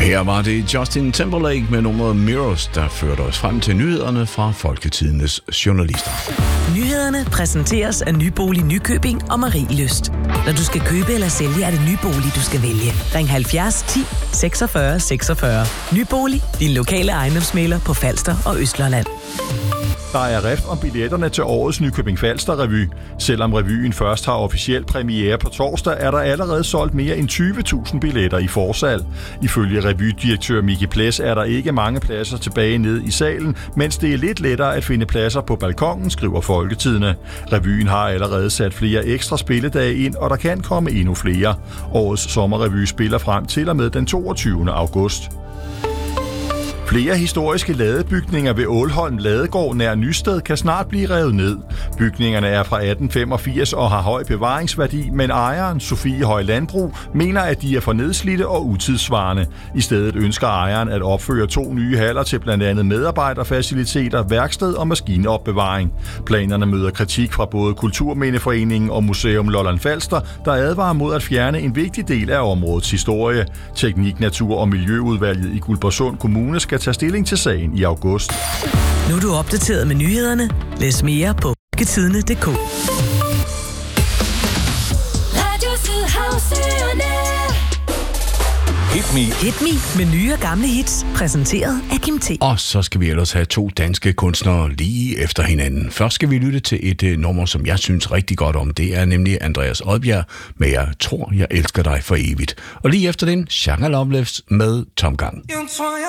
Her var det Justin Timberlake med nummeret Mirrors, der førte os frem til nyhederne fra Folketidendes journalister. Nyhederne præsenteres af Nybolig Nykøbing og Marie Lyst. Når du skal købe eller sælge, er det Nybolig, du skal vælge. Ring 70 10 46 46. Nybolig, din lokale ejendomsmægler på Falster og Østlandet. Der er rift om billetterne til årets Nykøbing Falster Revy. Selvom revyen først har officiel premiere på torsdag, er der allerede solgt mere end 20.000 billetter i forsalg. Ifølge revydirektør Micke Ples er der ikke mange pladser tilbage ned i salen, mens det er lidt lettere at finde pladser på balkongen, skriver Folketidende. Revyen har allerede sat flere ekstra spilledage ind, og der kan komme endnu flere. Årets sommerrevy spiller frem til og med den 22. august. Flere historiske ladebygninger ved Ålholm Ladegård nær Nysted kan snart blive revet ned. Bygningerne er fra 1885 og har høj bevaringsværdi, men ejeren, Sofie Høj Landbrug, mener, at de er for nedslidte og utidssvarende. I stedet ønsker ejeren at opføre 2 nye haller til blandt andet medarbejderfaciliteter, værksted og maskinopbevaring. Planerne møder kritik fra både Kulturmindeforeningen og Museum Lolland Falster, der advarer mod at fjerne en vigtig del af områdets historie. Teknik, Natur og Miljøudvalget i Guldborgsund Kommune skal tage stilling til sagen i august. Nu er du opdateret med nyhederne. Læs mere på folketidende.dk. Hit Me med nye og gamle hits, præsenteret af Kim T. Og så skal vi ellers have 2 danske kunstnere lige efter hinanden. Først skal vi lytte til et nummer, som jeg synes rigtig godt om. Det er nemlig Andreas Odbjerg med Jeg tror, jeg elsker dig for evigt. Og lige efter den, Shaka Loveless med Tomgang.